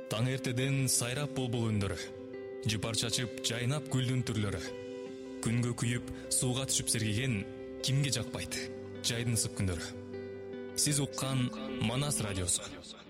Таң эртеден сайрап бұлбұл үндері, жыпар чачып жайнап гүлдүн түрлөрү. Күнгө күйүп, сууга түшүп сергеген кимге жакпайт жайдын ысык күндөрү. Сиз уккан Манас радиосу.